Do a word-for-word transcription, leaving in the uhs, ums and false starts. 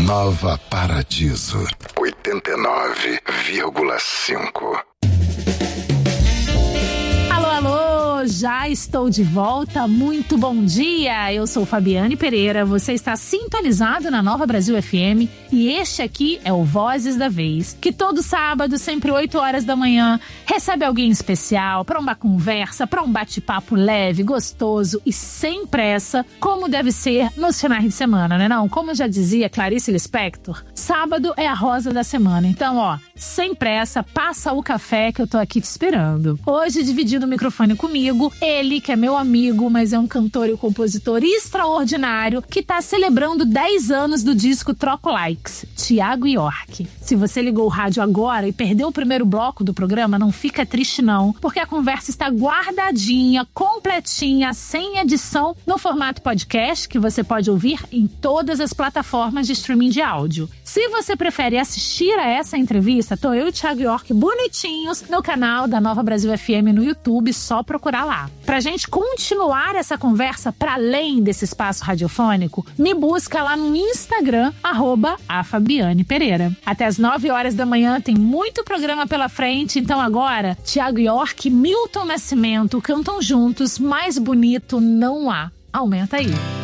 Nova Paradiso, oitenta e nove vírgula cinco. Alô, já estou de volta. Muito bom dia. Eu sou Fabiane Pereira. Você está sintonizado na Nova Brasil F M e este aqui é o Vozes da Vez, que todo sábado, sempre oito horas da manhã, recebe alguém especial para uma conversa, para um bate-papo leve, gostoso e sem pressa, como deve ser nos finais de semana, né não? Como já dizia Clarice Lispector, sábado é a rosa da semana. Então, ó, sem pressa, passa o café que eu tô aqui te esperando. Hoje, dividindo o microfone comigo, ele que é meu amigo, mas é um cantor e compositor extraordinário que tá celebrando dez anos do disco Troco Likes, Thiago York. Se você ligou o rádio agora e perdeu o primeiro bloco do programa, não fica triste não, porque a conversa está guardadinha, completinha, sem edição, no formato podcast, que você pode ouvir em todas as plataformas de streaming de áudio. Se você prefere assistir a essa entrevista, tô eu e Thiago York bonitinhos no canal da Nova Brasil F M no YouTube, só procurar lá. Pra gente continuar essa conversa para além desse espaço radiofônico, me busca lá no Instagram, arroba a Fabiane Pereira. Até as nove horas da manhã tem muito programa pela frente, então agora, Thiago York e Milton Nascimento cantam juntos, Mais Bonito Não Há. Aumenta aí.